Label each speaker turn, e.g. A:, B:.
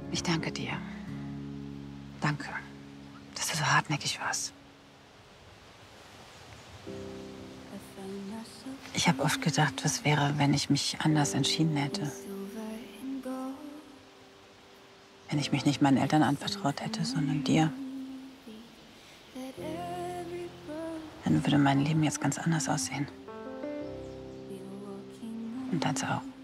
A: Ich danke dir. Danke, dass du so hartnäckig warst. Ich habe oft gedacht, was wäre, wenn ich mich anders entschieden hätte. Wenn ich mich nicht meinen Eltern anvertraut hätte, sondern dir. Dann würde mein Leben jetzt ganz anders aussehen. Und deins auch.